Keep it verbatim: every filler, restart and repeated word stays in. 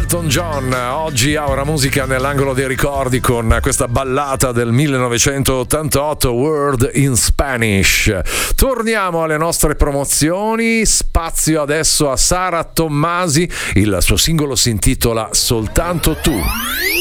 Elton John, oggi a Ora Musica nell'angolo dei ricordi con questa ballata del millenovecentottantotto, Word in Spanish. Torniamo alle nostre promozioni, spazio adesso a Sara Tommasi, il suo singolo si intitola Soltanto tu.